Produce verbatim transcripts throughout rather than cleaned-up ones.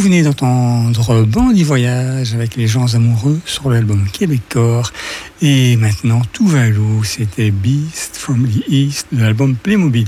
venez d'entendre Bandit Voyage avec les gens amoureux sur l'album Québecor. Et maintenant, Tuvalu, c'était Beast from the East de l'album Playmobil.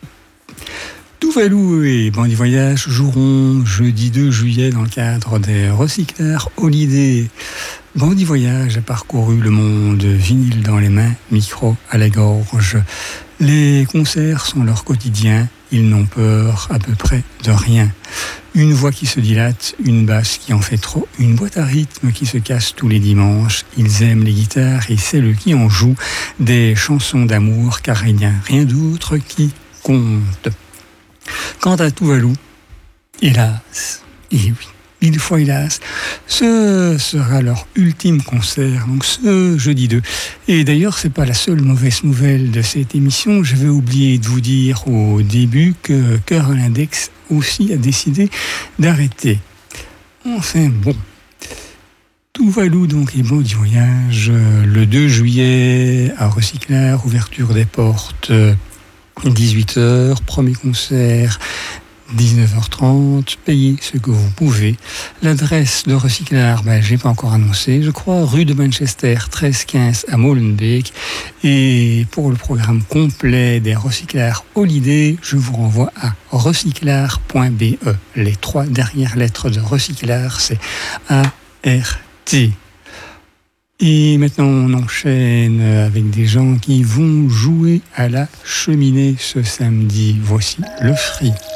Tuvalu et Bandit Voyage joueront jeudi deux juillet dans le cadre des Recycleurs Holiday. Bandit Voyage a parcouru le monde vinyle dans les mains, micro à la gorge. Les concerts sont leur quotidien, ils n'ont peur à peu près de rien. Une voix qui se dilate, une basse qui en fait trop, une boîte à rythme qui se casse tous les dimanches. Ils aiment les guitares et celles qui en jouent, des chansons d'amour car il n'y a rien d'autre qui compte. Quant à Tuvalu, hélas, et oui, mille fois hélas, ce sera leur ultime concert, donc ce jeudi deux. Et d'ailleurs, c'est pas la seule mauvaise nouvelle de cette émission. J'avais oublié de vous dire au début que Cœur à l'index aussi a décidé d'arrêter. Enfin bon. Tuvalu donc et Bandit Voyage le deux juillet à Recycleurs, ouverture des portes dix-huit heures, premier concert dix-neuf heures trente, payez ce que vous pouvez. L'adresse de Recycleurs, ben, je n'ai pas encore annoncé, je crois, rue de Manchester, treize quinze à Molenbeek. Et pour le programme complet des Recycleurs Holiday, je vous renvoie à recycleurs point b e. Les trois dernières lettres de Recycleurs, c'est A R T. Et maintenant, on enchaîne avec des gens qui vont jouer à la cheminée ce samedi. Voici le Free.